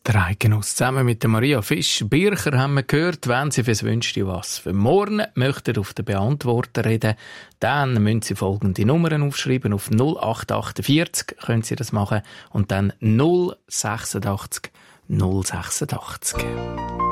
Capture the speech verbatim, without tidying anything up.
Der Eidgenoss zusammen mit der Maria Fisch-Bircher haben wir gehört, wenn Sie fürs Wünschte was für morgen möchten auf den Beantworter reden, dann müssen Sie folgende Nummern aufschreiben. Auf null acht achtundvierzig können Sie das machen und dann null sechsundachtzig null sechsundachtzig.